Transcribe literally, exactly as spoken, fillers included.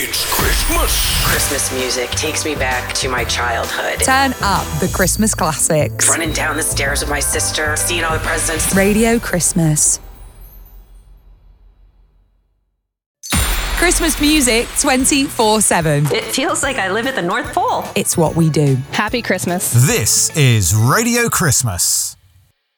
It's Christmas. Christmas music takes me back to my childhood. Turn up the Christmas classics. Running down the stairs with my sister, seeing all the presents. Radio Christmas. Christmas music twenty-four seven. It feels like I live at the North Pole. It's what we do. Happy Christmas. This is Radio Christmas.